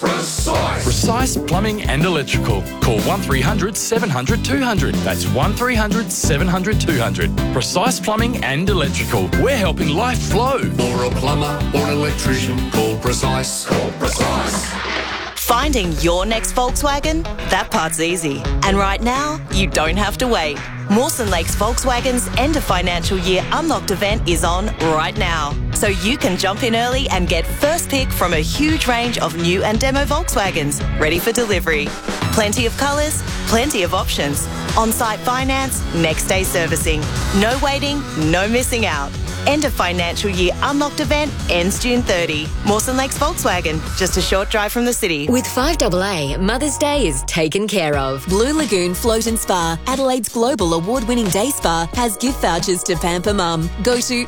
Precise Plumbing and Electrical. Call 1300 700 200. That's 1300 700 200. Precise Plumbing and Electrical. We're helping life flow. For a plumber or an electrician, call Precise. Call Precise. Finding your next Volkswagen? That part's easy. And right now, you don't have to wait. Mawson Lakes Volkswagen's end of financial year Unlocked event is on right now. So you can jump in early and get first pick from a huge range of new and demo Volkswagens ready for delivery. Plenty of colours, plenty of options. On-site finance, next day servicing. No waiting, no missing out. End of financial year Unlocked event ends June 30. Mawson Lakes Volkswagen, just a short drive from the city. With 5AA, Mother's Day is taken care of. Blue Lagoon Float and Spa, Adelaide's global award-winning day spa, has gift vouchers to pamper Mum. Go to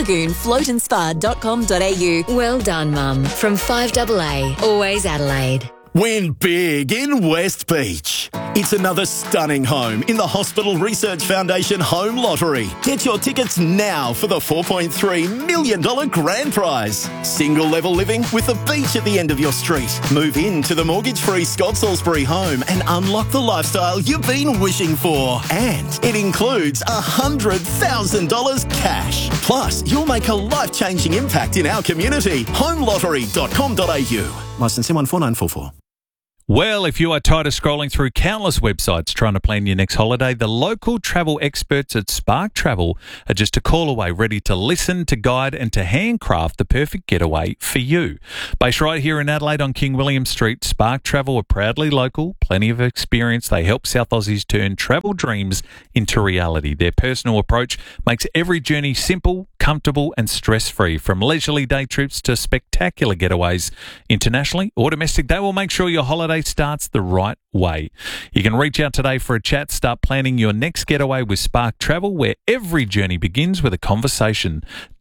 bluelagoonfloatandspa.com.au. Well done, Mum. From 5AA, always Adelaide. Win big in West Beach. It's another stunning home in the Hospital Research Foundation Home Lottery. Get your tickets now for the $4.3 million grand prize. Single level living with a beach at the end of your street. Move into the mortgage-free Scott Salisbury home and unlock the lifestyle you've been wishing for. And it includes $100,000 cash. Plus, you'll make a life-changing impact in our community. homelottery.com.au. Licence M14944. Well, if you are tired of scrolling through countless websites trying to plan your next holiday, the local travel experts at Spark Travel are just a call away, ready to listen, to guide and to handcraft the perfect getaway for you. Based right here in Adelaide on King William Street, Spark Travel are proudly local, plenty of experience. They help South Aussies turn travel dreams into reality. Their personal approach makes every journey simple, comfortable and stress-free. From leisurely day trips to spectacular getaways internationally or domestic, they will make sure your holiday starts the right way. You can reach out today for a chat. Start planning your next getaway with Spark Travel, where every journey begins with a conversation.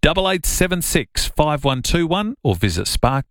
8876 5121 or visit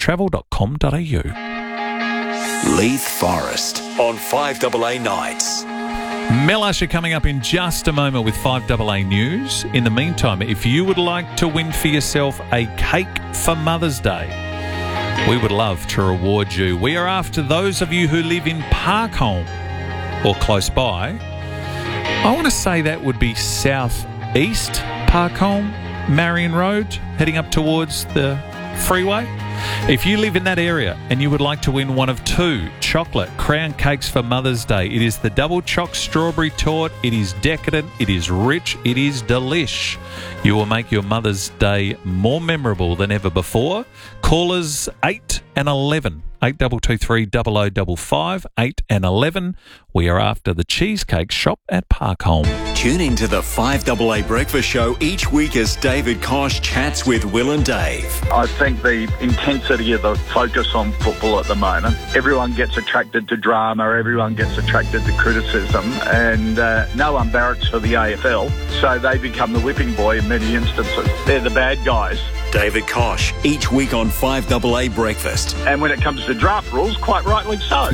sparktravel.com.au. Leith Forest on 5AA Nights. Mel Usher coming up in just a moment with 5AA News. In the meantime, if you would like to win for yourself a cake for Mother's Day, we would love to reward you. We are after those of you who live in Parkholme or close by. I want to say that would be southeast Parkholme, Marion Road, heading up towards the freeway. If you live in that area and you would like to win one of 2 chocolate crown cakes for Mother's Day, it is the Double Choc Strawberry Torte. It is decadent, it is rich, it is delish. You will make your Mother's Day more memorable than ever before. Callers 8 and 11. 8223 0055, 8 and 11. We are after the Cheesecake Shop at Parkholme. Tune into the 5AA Breakfast Show each week as David Kosh chats with Will and Dave. I think the intensity of the focus on football at the moment, everyone gets attracted to drama, everyone gets attracted to criticism, and no one barracks for the AFL, so they become the whipping boy in many instances. They're the bad guys. David Kosh, each week on 5AA Breakfast. And when it comes to draft rules, quite rightly so.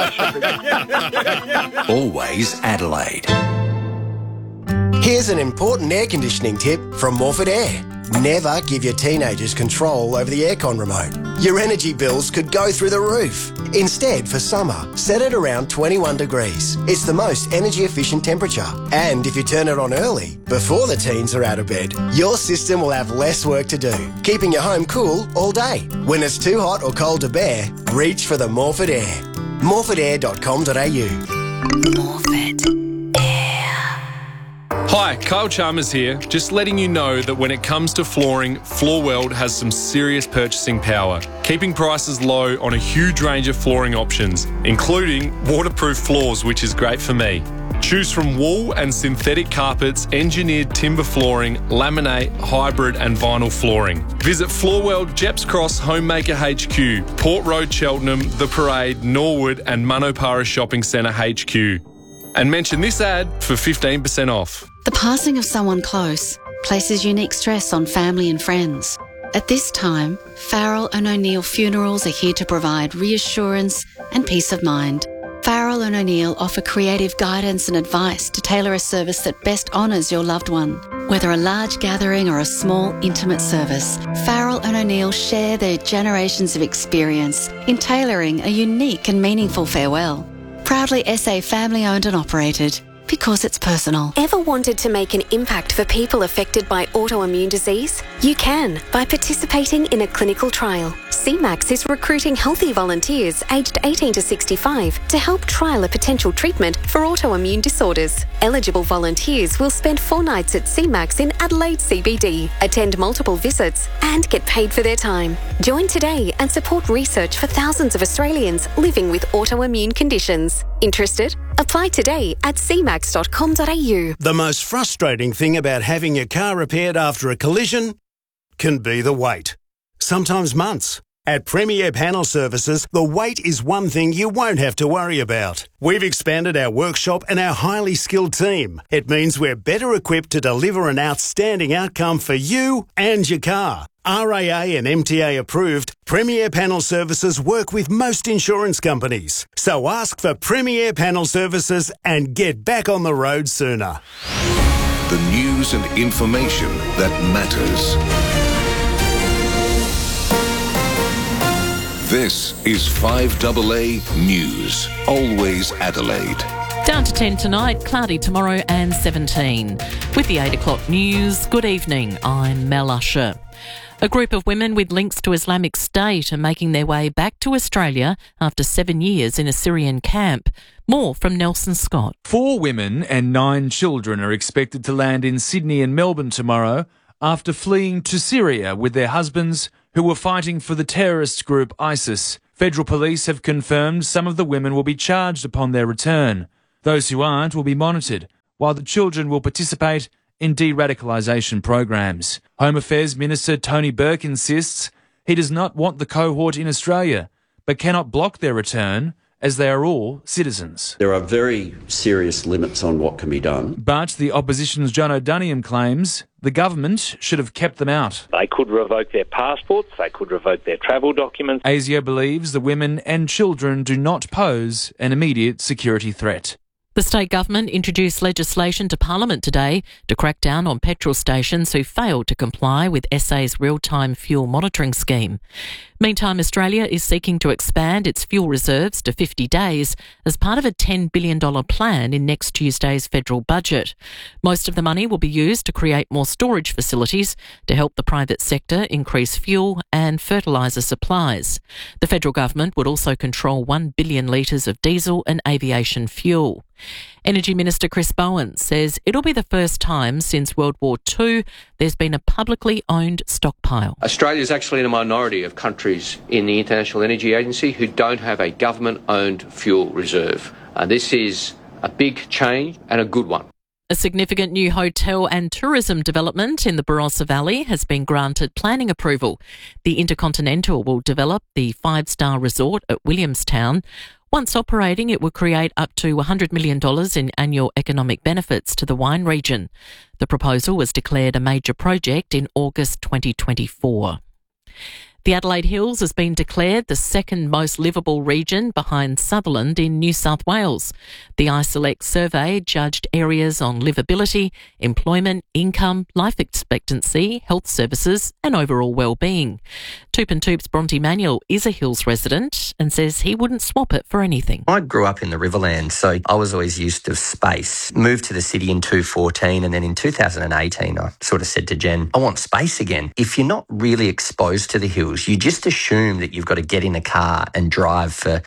Always Adelaide. Here's an important air conditioning tip from Morford Air. Never give your teenagers control over the aircon remote. Your energy bills could go through the roof. Instead, for summer, set it around 21 degrees. It's the most energy efficient temperature. And if you turn it on early, before the teens are out of bed, your system will have less work to do, keeping your home cool all day. When it's too hot or cold to bear, reach for the Morford Air. morfordair.com.au. Morford. Hi, Kyle Chalmers here. Just letting you know that when it comes to flooring, Floorworld has some serious purchasing power, keeping prices low on a huge range of flooring options, including waterproof floors, which is great for me. Choose from wool and synthetic carpets, engineered timber flooring, laminate, hybrid and vinyl flooring. Visit Floorworld, Jeps Cross, Homemaker HQ, Port Road, Cheltenham, The Parade, Norwood and Manopara Shopping Centre HQ. And mention this ad for 15% off. The passing of someone close places unique stress on family and friends. At this time, Farrell and O'Neill Funerals are here to provide reassurance and peace of mind. Farrell and O'Neill offer creative guidance and advice to tailor a service that best honours your loved one. Whether a large gathering or a small, intimate service, Farrell and O'Neill share their generations of experience in tailoring a unique and meaningful farewell. Proudly SA family-owned and operated, because it's personal. Ever wanted to make an impact for people affected by autoimmune disease? You can by participating in a clinical trial. CMAX is recruiting healthy volunteers aged 18 to 65 to help trial a potential treatment for autoimmune disorders. Eligible volunteers will spend 4 nights at CMAX in Adelaide CBD, attend multiple visits and get paid for their time. Join today and support research for thousands of Australians living with autoimmune conditions. Interested? Apply today at cmax.com.au. The most frustrating thing about having your car repaired after a collision can be the wait. Sometimes months. At Premier Panel Services, the wait is one thing you won't have to worry about. We've expanded our workshop and our highly skilled team. It means we're better equipped to deliver an outstanding outcome for you and your car. RAA and MTA approved, Premier Panel Services work with most insurance companies. So ask for Premier Panel Services and get back on the road sooner. The news and information that matters. This is 5AA News. Always Adelaide. Down to 10 tonight, cloudy tomorrow and 17. With the 8 o'clock news, good evening, I'm Mel Usher. A group of women with links to Islamic State are making their way back to Australia after 7 years in a Syrian camp. More from Nelson Scott. 4 women and 9 children are expected to land in Sydney and Melbourne tomorrow after fleeing to Syria with their husbands who were fighting for the terrorist group ISIS. Federal police have confirmed some of the women will be charged upon their return. Those who aren't will be monitored, while the children will participate in de-radicalisation programs. Home Affairs Minister Tony Burke insists he does not want the cohort in Australia, but cannot block their return as they are all citizens. There are very serious limits on what can be done. But the opposition's John O'Doniam claims the government should have kept them out. They could revoke their passports, they could revoke their travel documents. ASIO believes the women and children do not pose an immediate security threat. The state government introduced legislation to Parliament today to crack down on petrol stations who failed to comply with SA's real-time fuel monitoring scheme. Meantime, Australia is seeking to expand its fuel reserves to 50 days as part of a $10 billion plan in next Tuesday's federal budget. Most of the money will be used to create more storage facilities to help the private sector increase fuel and fertiliser supplies. The federal government would also control 1 billion litres of diesel and aviation fuel. Energy Minister Chris Bowen says it'll be the first time since World War II there's been a publicly owned stockpile. Australia is actually in a minority of countries in the International Energy Agency who don't have a government-owned fuel reserve. This is a big change and a good one. A significant new hotel and tourism development in the Barossa Valley has been granted planning approval. The Intercontinental will develop the 5-star resort at Williamstown. Once operating, it will create up to $100 million in annual economic benefits to the wine region. The proposal was declared a major project in August 2024. The Adelaide Hills has been declared the second most livable region behind Sutherland in New South Wales. The iSelect survey judged areas on livability, employment, income, life expectancy, health services and overall well-being. Toop and Toop's Bronte Manuel is a Hills resident and says he wouldn't swap it for anything. I grew up in the Riverland, so I was always used to space. Moved to the city in 2014 and then in 2018 I sort of said to Jen, I want space again. If you're not really exposed to the hills, you just assume that you've got to get in a car and drive for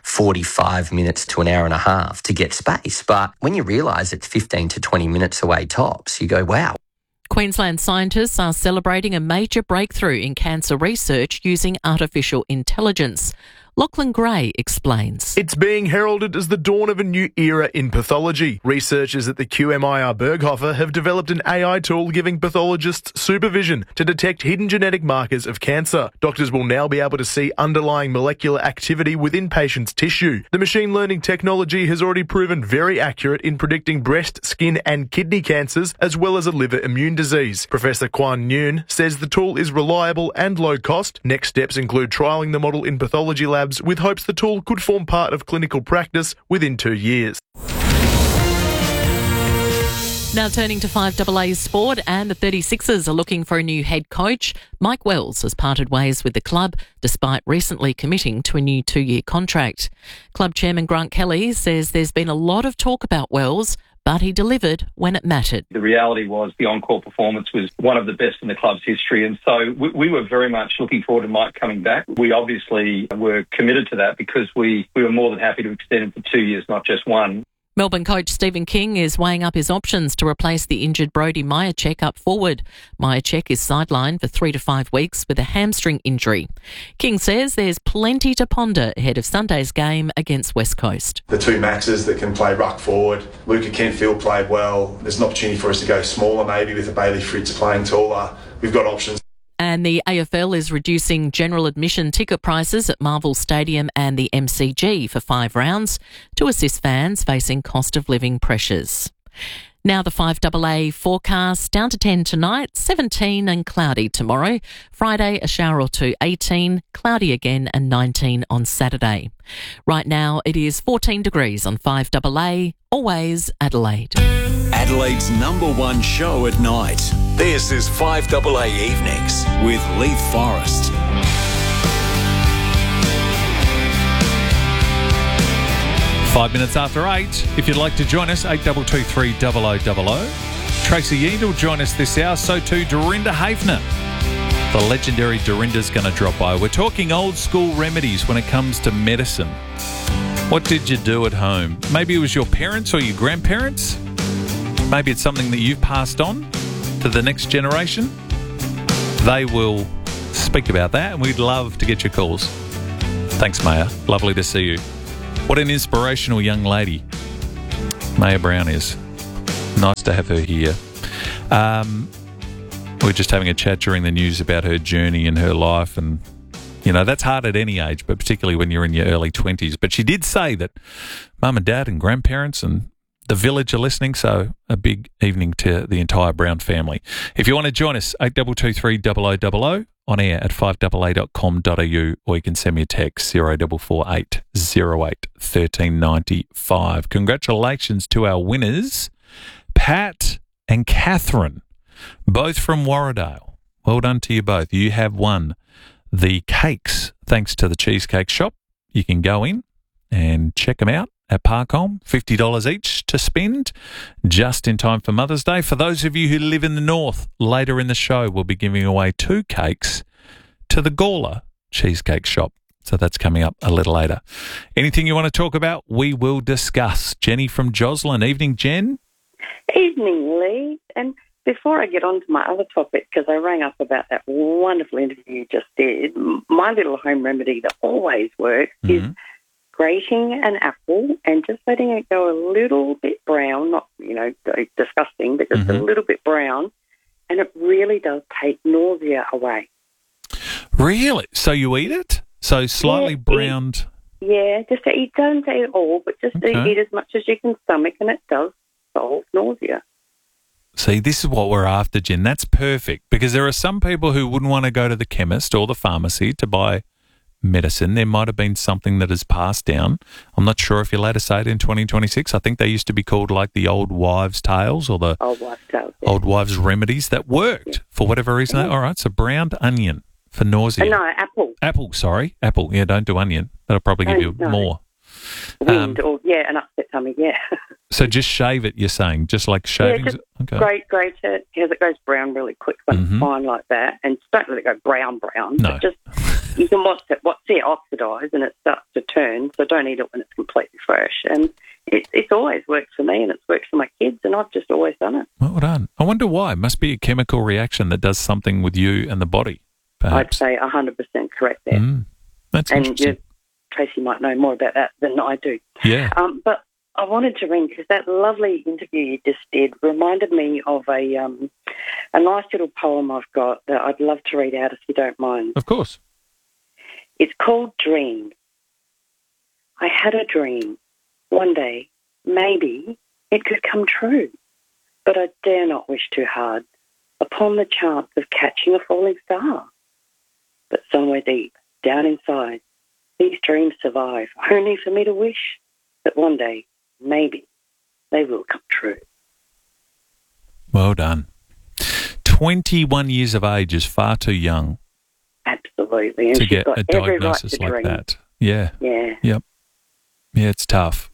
45 minutes to an hour and a half to get space. But when you realise it's 15 to 20 minutes away tops, you go, wow. Queensland scientists are celebrating a major breakthrough in cancer research using artificial intelligence. Lachlan Gray explains. It's being heralded as the dawn of a new era in pathology. Researchers at the QMIR Berghofer have developed an AI tool giving pathologists supervision to detect hidden genetic markers of cancer. Doctors will now be able to see underlying molecular activity within patients' tissue. The machine learning technology has already proven very accurate in predicting breast, skin and kidney cancers, as well as a liver immune disease. Professor Kwan Nguyen says the tool is reliable and low cost. Next steps include trialling the model in pathology labs Labs with hopes the tool could form part of clinical practice within 2 years. Now turning to 5AA sport, and the 36ers are looking for a new head coach. Mike Wells has parted ways with the club despite recently committing to a new 2-year contract. Club chairman Grant Kelly says there's been a lot of talk about Wells, but he delivered when it mattered. The reality was the encore performance was one of the best in the club's history, and so we were very much looking forward to Mike coming back. We obviously were committed to that because we were more than happy to extend him for 2 years, not just one. Melbourne coach Stephen King is weighing up his options to replace the injured Brody Mihocek up forward. Mihocek is sidelined for 3 to 5 weeks with a hamstring injury. King says there's plenty to ponder ahead of Sunday's game against West Coast. The two Maxes that can play ruck forward. Luca Kentfield played well. There's an opportunity for us to go smaller maybe with a Bailey Fritz playing taller. We've got options. And the AFL is reducing general admission ticket prices at Marvel Stadium and the MCG for 5 rounds to assist fans facing cost of living pressures. Now the 5AA forecast, down to 10 tonight, 17 and cloudy tomorrow. Friday, a shower or two, 18, cloudy again and 19 on Saturday. Right now it is 14 degrees on 5AA, always Adelaide. Adelaide's #1 show at night. This is 5AA Evenings with Leith Forrest. 5 minutes after 8. If you'd like to join us, 8223 0000. Tracy Yeend will join us this hour, so too Dorinda Hafner. The legendary Dorinda's going to drop by. We're talking old school remedies when it comes to medicine. What did you do at home? Maybe it was your parents or your grandparents. Maybe it's something that you've passed on to the next generation. They will speak about that, and we'd love to get your calls. Thanks, Maya. Lovely to see you. What an inspirational young lady Maya Brown is. Nice to have her here. We're just having a chat during the news about her journey and her life, and you know, that's hard at any age, but particularly when you're in your early 20s. But she did say that mum and dad and grandparents and the village are listening, so a big evening to the entire Brown family. If you want to join us, 8223 0000, on air at 5AA.com.au, or you can send me a text 0448 08 1395. Congratulations to our winners, Pat and Catherine, both from Warradale. Well done to you both. You have won the cakes thanks to the Cheesecake Shop. You can go in and check them out at Parcom, $50 each to spend, just in time for Mother's Day. For those of you who live in the north, later in the show, we'll be giving away 2 cakes to the Gawler Cheesecake Shop. So that's coming up a little later. Anything you want to talk about, we will discuss. Jenny from Joslin. Evening, Jen. Evening, Lee. And before I get on to my other topic, because I rang up about that wonderful interview you just did, my little home remedy that always works is grating an apple and just letting it go a little bit brown, not, disgusting, but just a little bit brown, and it really does take nausea away. Really? So you eat it? So slightly browned? Just to eat, don't eat it all, but just eat as much as you can stomach, and it does solve nausea. See, this is what we're after, Jen. That's perfect, because there are some people who wouldn't want to go to the chemist or the pharmacy to buy medicine. There might have been something that has passed down. I'm not sure if you're allowed to say it in 2026. I think they used to be called like the old wives' tales or the old wives' remedies that worked for whatever reason. All right, so browned onion for nausea. No, apple. Apple, sorry. Apple. Yeah, don't do onion. That'll probably give you more. Wind or, an upset tummy, So just shave it, you're saying? Just like shaving? Yeah, just grate it, because it goes brown really quick, but it's fine like that. And don't let it go brown. No. But just, you can watch it oxidise and it starts to turn, so don't eat it when it's completely fresh. And it's always worked for me, and it's worked for my kids, and I've just always done it. Well done. I wonder why. It must be a chemical reaction that does something with you and the body, perhaps. I'd say 100% correct there. That's interesting. Tracy might know more about that than I do. Yeah. But I wanted to ring because that lovely interview you just did reminded me of a nice little poem I've got that I'd love to read out if you don't mind. Of course. It's called Dream. I had a dream. One day, maybe, it could come true. But I dare not wish too hard upon the chance of catching a falling star. But somewhere deep, down inside, these dreams survive, only for me to wish that one day, maybe, they will come true. Well done. 21 years of age is far too young. Absolutely. And to she's get got a every diagnosis right to like dream. that. Yeah. Yeah. Yep. Yeah, it's tough.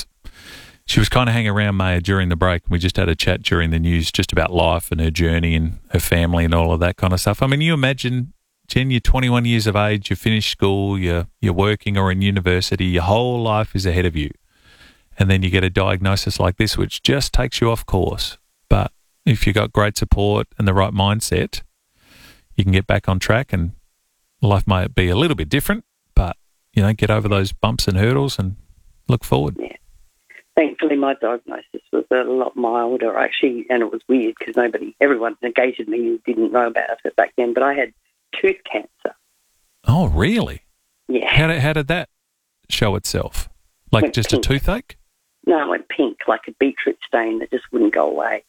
She was kind of hanging around Maya during the break. We just had a chat during the news just about life and her journey and her family and all of that kind of stuff. I mean, you imagine, Jen, you're 21 years of age, you finished school, you're working or in university, your whole life is ahead of you. And then you get a diagnosis like this, which just takes you off course. But if you've got great support and the right mindset, you can get back on track, and life might be a little bit different, but, you know, get over those bumps and hurdles and look forward. Yeah. Thankfully, my diagnosis was a lot milder, actually, and it was weird because everyone negated me who didn't know about it back then, but I had tooth cancer. Oh, really? Yeah. How did that show itself? Like Went just pink. a toothache? No, it went pink, like a beetroot stain that just wouldn't go away.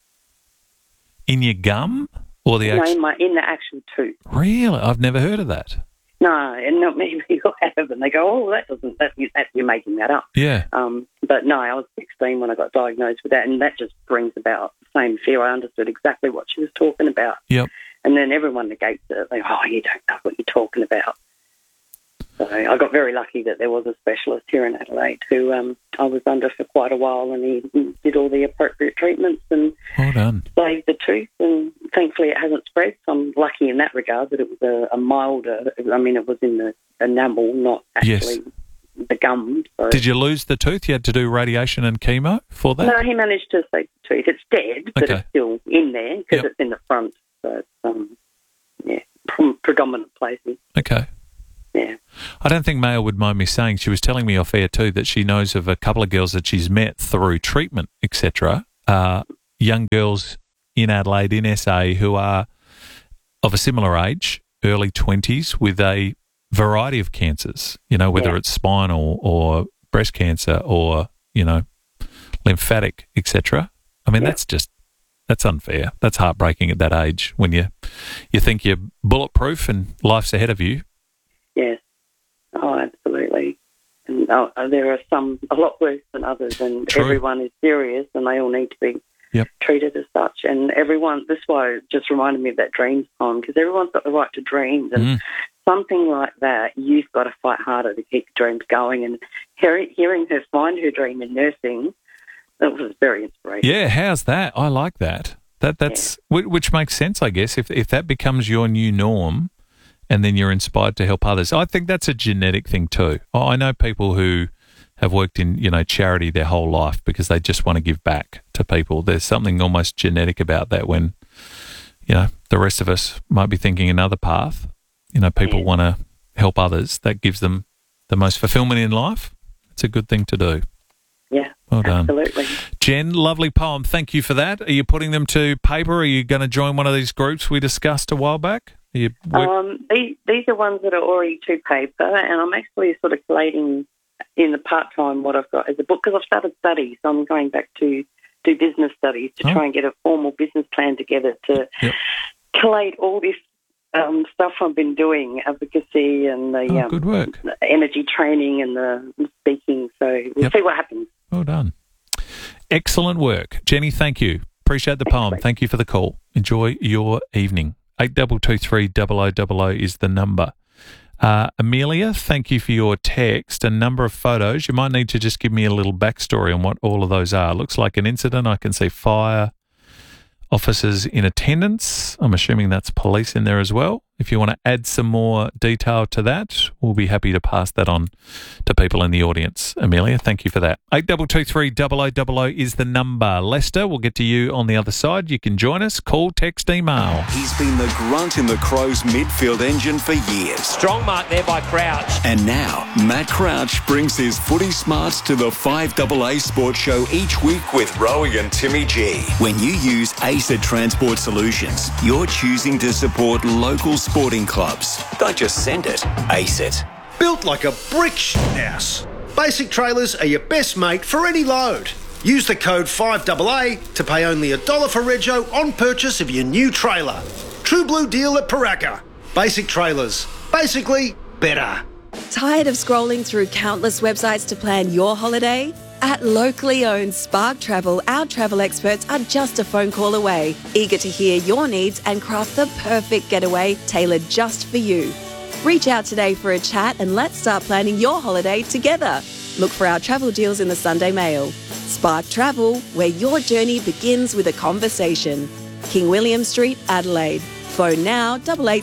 In your gum? Or the No, in the actual tooth. Really? I've never heard of that. No, and not many people have, and they go, you're making that up. Yeah. But no, I was 16 when I got diagnosed with that, and that just brings about the same fear. I understood exactly what she was talking about. Yep. And then everyone negates it. Like, oh, you don't know what you're talking about. So I got very lucky that there was a specialist here in Adelaide who I was under for quite a while, and he did all the appropriate treatments and well done. saved the tooth, and thankfully it hasn't spread. So I'm lucky in that regard that it was a milder, I mean, it was in the enamel, not actually the gum. So. Did you lose the tooth? You had to do radiation and chemo for that? No, he managed to save the tooth. It's dead, but Okay. it's still in there because it's in the front. So it's, predominant places. Okay. Yeah. I don't think Maya would mind me saying, she was telling me off air too that she knows of a couple of girls that she's met through treatment, etc. Young girls in Adelaide, in SA, who are of a similar age, early 20s, with a variety of cancers, you know, whether it's spinal or breast cancer or, you know, lymphatic, etc. I mean, that's unfair. That's heartbreaking at that age when you think you're bulletproof and life's ahead of you. Yes. Oh, absolutely. And there are some a lot worse than others, and True. everyone is serious, and they all need to be treated as such. And everyone, this is why it just reminded me of that dreams poem, because everyone's got the right to dreams, and something like that, you've got to fight harder to keep your dreams going. And hearing her find her dream in nursing, that was very inspirational. Yeah, how's that? I like that. That's which makes sense, I guess. If that becomes your new norm, and then you're inspired to help others. I think that's a genetic thing too. I know people who have worked in, you know, charity their whole life because they just want to give back to people. There's something almost genetic about that when, you know, the rest of us might be thinking another path. You know, people want to help others. That gives them the most fulfillment in life. It's a good thing to do. Yeah, well done. Absolutely. Jen, lovely poem. Thank you for that. Are you putting them to paper? Are you going to join one of these groups we discussed a while back? These are ones that are already to paper, and I'm actually sort of collating in the part-time what I've got as a book, because I've started studies. So I'm going back to do business studies to try and get a formal business plan together to collate all this stuff I've been doing, advocacy and the good work. The energy training and the speaking. So we'll see what happens. Well done. Excellent work. Jenny, thank you. Appreciate the poem. Thank you for the call. Enjoy your evening. 8223 0000 is the number. Amelia, thank you for your text. A number of photos. You might need to just give me a little backstory on what all of those are. Looks like an incident. I can see fire, officers in attendance. I'm assuming that's police in there as well. If you want to add some more detail to that, we'll be happy to pass that on to people in the audience. Amelia, thank you for that. 8223 0000 is the number. Lester, we'll get to you on the other side. You can join us. Call, text, email. He's been the grunt in the Crows midfield engine for years. Strong mark there by Crouch. And now, Matt Crouch brings his footy smarts to the 5AA Sports Show each week with Rowie and Timmy G. When you use ACET Transport Solutions, you're choosing to support local sporting clubs. Don't just send it, ACET. Built like a brick house. Basic Trailers are your best mate for any load. Use the code 5AA to pay only $1 for rego on purchase of your new trailer. True blue deal at Paraka. Basic Trailers. Basically, better. Tired of scrolling through countless websites to plan your holiday? At locally owned Spark Travel, our travel experts are just a phone call away, eager to hear your needs and craft the perfect getaway tailored just for you. Reach out today for a chat and let's start planning your holiday together. Look for our travel deals in the Sunday Mail. Spark Travel, where your journey begins with a conversation. King William Street, Adelaide. Phone now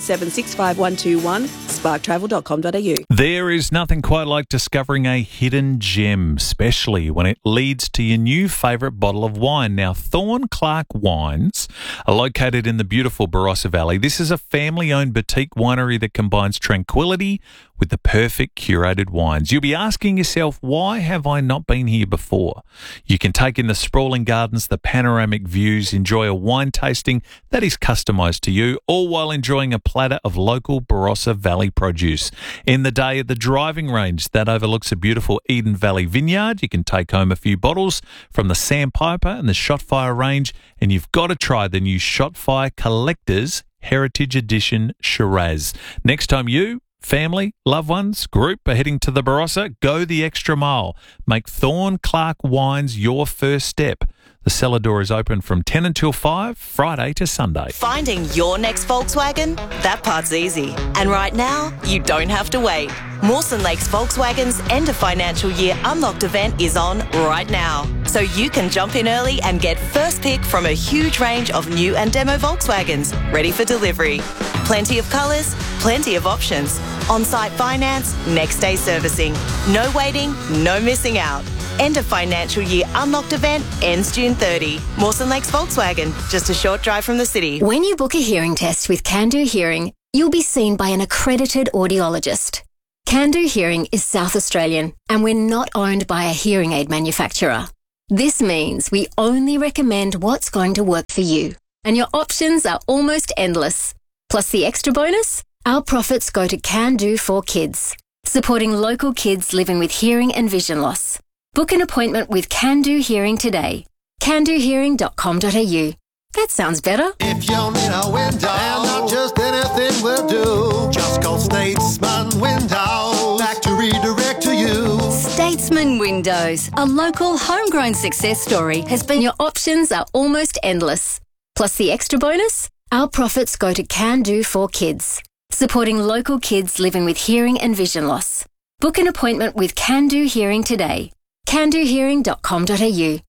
88765121, sparktravel.com.au. There is nothing quite like discovering a hidden gem, especially when it leads to your new favourite bottle of wine. Now, Thorn Clark Wines are located in the beautiful Barossa Valley. This is a family-owned boutique winery that combines tranquility with the perfect curated wines. You'll be asking yourself, why have I not been here before? You can take in the sprawling gardens, the panoramic views, enjoy a wine tasting that is customised to you, all while enjoying a platter of local Barossa Valley produce. In the day at the driving range that overlooks a beautiful Eden Valley vineyard, you can take home a few bottles from the Sandpiper and the Shotfire range, and you've got to try the new Shotfire Collector's Heritage Edition Shiraz. Next time you, family, loved ones, group are heading to the Barossa, go the extra mile. Make Thorn Clark Wines your first step. The cellar door is open from 10 until 5, Friday to Sunday. Finding your next Volkswagen? That part's easy. And right now, you don't have to wait. Mawson Lakes Volkswagen's end of financial year unlocked event is on right now. So you can jump in early and get first pick from a huge range of new and demo Volkswagens ready for delivery. Plenty of colours, plenty of options. On-site finance, next day servicing. No waiting, no missing out. End of financial year unlocked event ends June 30. Mawson Lakes Volkswagen, just a short drive from the city. When you book a hearing test with Can Do Hearing, you'll be seen by an accredited audiologist. Can Do Hearing is South Australian, and we're not owned by a hearing aid manufacturer. This means we only recommend what's going to work for you, and your options are almost endless. Plus the extra bonus, our profits go to Can Do for Kids, supporting local kids living with hearing and vision loss. Book an appointment with Can Do Hearing today. candohearing.com.au. That sounds better. If you need a window, and not just anything will do, just call Statesman Windows back to redirect to you. Statesman Windows, a local homegrown success story, has been your options are almost endless. Plus the extra bonus, our profits go to Can Do for Kids, supporting local kids living with hearing and vision loss. Book an appointment with Can Do Hearing today. candohearing.com.au.